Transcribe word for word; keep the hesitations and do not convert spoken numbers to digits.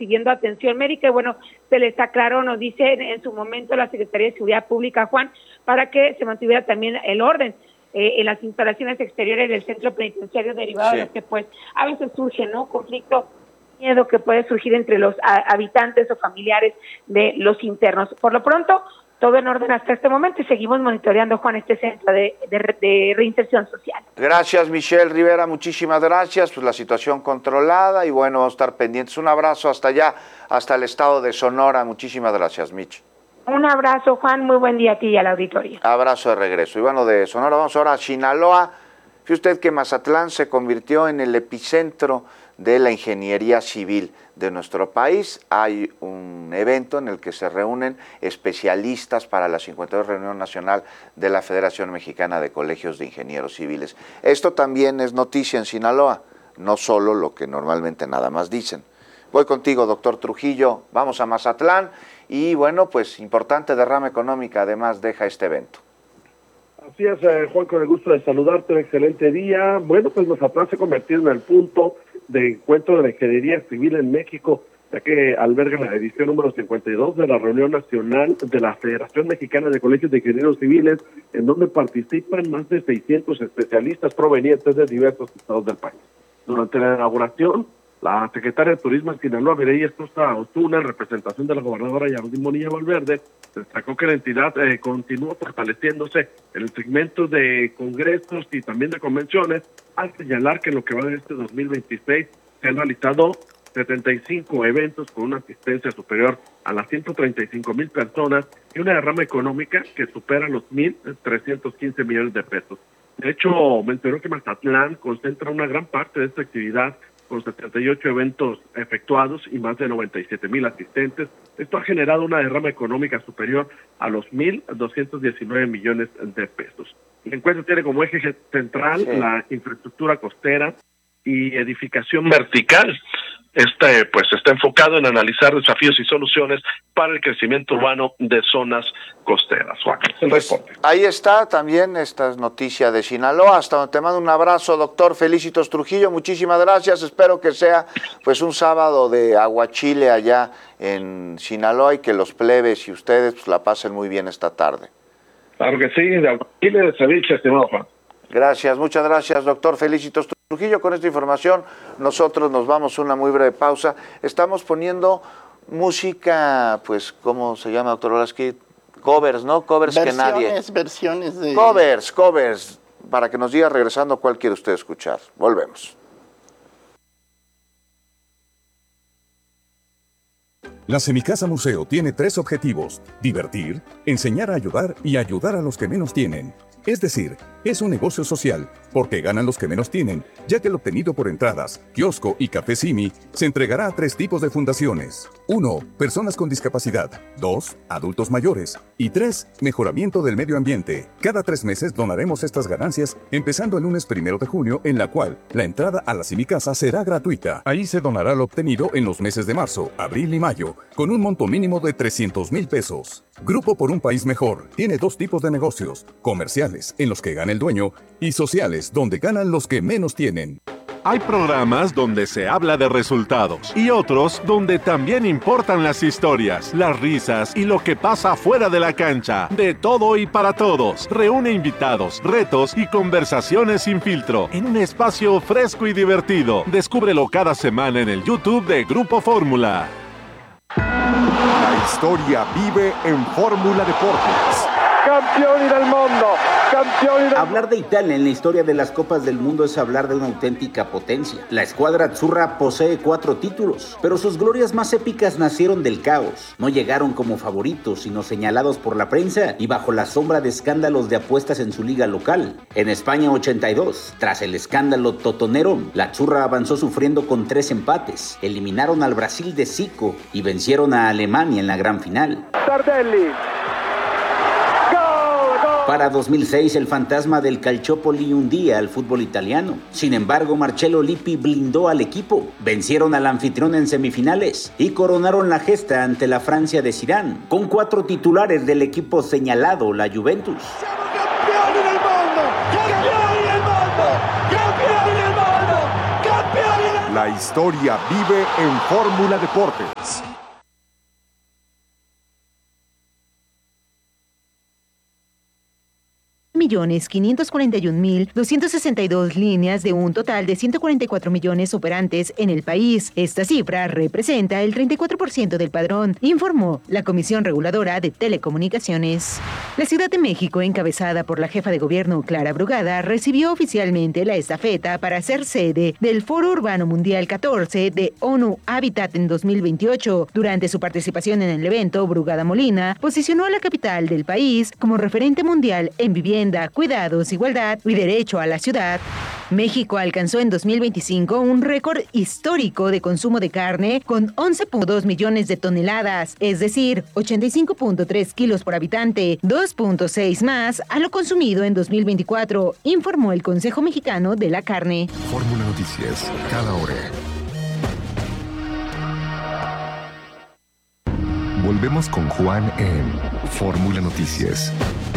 recibiendo atención médica y bueno, se les aclaró, nos dice en, en su momento la Secretaría de Seguridad Pública, Juan, para que se mantuviera también el orden eh, en las instalaciones exteriores del centro penitenciario derivado sí. de lo que pues a veces surge, ¿no? Conflicto, miedo que puede surgir entre los a, habitantes o familiares de los internos. Por lo pronto, todo en orden hasta este momento y seguimos monitoreando, Juan, este centro de, de, de reinserción social. Gracias, Michelle Rivera, muchísimas gracias. Pues la situación controlada y bueno, vamos a estar pendientes. Un abrazo hasta allá, hasta el estado de Sonora. Muchísimas gracias, Mich. Un abrazo, Juan, muy buen día a ti y al auditorio. Abrazo de regreso. Y bueno, de Sonora vamos ahora a Sinaloa. Fíjese usted que Mazatlán se convirtió en el epicentro de la ingeniería civil de nuestro país. Hay un evento en el que se reúnen especialistas para la cincuenta y dos Reunión Nacional de la Federación Mexicana de Colegios de Ingenieros Civiles. Esto también es noticia en Sinaloa, no solo lo que normalmente nada más dicen. Voy contigo, doctor Trujillo, vamos a Mazatlán y bueno, pues importante derrama económica además deja este evento. Así es, eh, Juan, con el gusto de saludarte, un excelente día. Bueno, pues Mazatlán se ha convertido en el punto de encuentro de la ingeniería civil en México, ya que alberga la edición número cincuenta y dos de la Reunión Nacional de la Federación Mexicana de Colegios de Ingenieros Civiles, en donde participan más de seiscientos especialistas provenientes de diversos estados del país. Durante la inauguración, la secretaria de Turismo en Sinaloa, Mireya Escosta Osuna, en representación de la gobernadora Yardín Bonilla Valverde, destacó que la entidad eh, continúa fortaleciéndose en el segmento de congresos y también de convenciones, al señalar que en lo que va de este dos mil veintiséis se han realizado setenta y cinco eventos con una asistencia superior a las ciento treinta y cinco mil personas y una derrama económica que supera los mil trescientos quince millones de pesos. De hecho, mencionó que Mazatlán concentra una gran parte de esta actividad con setenta y ocho eventos efectuados y más de noventa y siete mil asistentes. Esto ha generado una derrama económica superior a los mil doscientos diecinueve millones de pesos. El encuentro tiene como eje central sí. la infraestructura costera y edificación vertical. Este pues está enfocado en analizar desafíos y soluciones para el crecimiento urbano de zonas costeras. Juan, el pues reporte. Ahí está también esta noticia de Sinaloa. Hasta donde te mando un abrazo, doctor Felicitos Trujillo. Muchísimas gracias. Espero que sea pues un sábado de aguachile allá en Sinaloa y que los plebes y ustedes pues, la pasen muy bien esta tarde. Claro que sí, de aguachile, de ceviche, estimado Juan. Gracias, muchas gracias, doctor Felicitos Trujillo. Con esta información nosotros nos vamos a una muy breve pausa. Estamos poniendo música, pues, ¿cómo se llama, doctor Olaski? Covers, ¿no? Covers versiones, que nadie. Versiones, de... Covers, covers, para que nos diga regresando cuál quiere usted escuchar. Volvemos. La Semicasa Museo tiene tres objetivos: divertir, enseñar a ayudar y ayudar a los que menos tienen. Es decir, es un negocio social, porque ganan los que menos tienen, ya que el obtenido por entradas, kiosco y café Simi se entregará a tres tipos de fundaciones. uno. Personas con discapacidad. dos. Adultos mayores. Y tres. Mejoramiento del medio ambiente. Cada tres meses donaremos estas ganancias, empezando el lunes primero de junio, en la cual la entrada a la Semicasa será gratuita. Ahí se donará lo obtenido en los meses de marzo, abril y mayo, con un monto mínimo de trescientos mil pesos. Grupo por un País Mejor tiene dos tipos de negocios: comerciales, en los que gana el dueño, y sociales, donde ganan los que menos tienen. Hay programas donde se habla de resultados y otros donde también importan las historias, las risas y lo que pasa fuera de la cancha. De todo y para todos. Reúne invitados, retos y conversaciones sin filtro en un espacio fresco y divertido. Descúbrelo cada semana en el YouTube de Grupo Fórmula. La historia vive en Fórmula Deportes. Campioni del mundo, campioni del... Hablar de Italia en la historia de las Copas del Mundo es hablar de una auténtica potencia. La escuadra azzurra posee cuatro títulos, pero sus glorias más épicas nacieron del caos. No llegaron como favoritos, sino señalados por la prensa y bajo la sombra de escándalos de apuestas en su liga local. En España ochenta y dos, tras el escándalo totonero, la azzurra avanzó sufriendo con tres empates. Eliminaron al Brasil de Zico y vencieron a Alemania en la gran final. Tardelli. Para dos mil seis, el fantasma del Calciopoli hundía al fútbol italiano. Sin embargo, Marcello Lippi blindó al equipo. Vencieron al anfitrión en semifinales y coronaron la gesta ante la Francia de Zidane, con cuatro titulares del equipo señalado, la Juventus. La La historia vive en Fórmula Deportes. millones quinientos cuarenta y un mil doscientas sesenta y dos líneas de un total de ciento cuarenta y cuatro millones operantes en el país. Esta cifra representa el treinta y cuatro por ciento del padrón, informó la Comisión Reguladora de Telecomunicaciones. La Ciudad de México, encabezada por la jefa de gobierno Clara Brugada, recibió oficialmente la estafeta para ser sede del Foro Urbano Mundial catorce de ONU Habitat en dos mil veintiocho. Durante su participación en el evento, Brugada Molina posicionó a la capital del país como referente mundial en vivienda, cuidados, igualdad y derecho a la ciudad. México alcanzó en dos mil veinticinco un récord histórico de consumo de carne con once punto dos millones de toneladas, es decir, ochenta y cinco punto tres kilos por habitante, dos punto seis más a lo consumido en dos mil veinticuatro, informó el Consejo Mexicano de la Carne. Fórmula Noticias, cada hora. Volvemos con Juan en Fórmula Noticias.